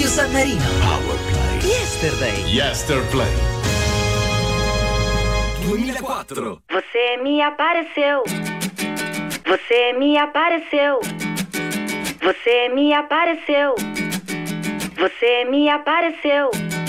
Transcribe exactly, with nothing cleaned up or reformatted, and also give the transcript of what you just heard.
Radio San Marino. Powerplay. Yesterday. Yesterplay. duemilaquattro. Você me apareceu. Você me apareceu. Você me apareceu. Você me apareceu.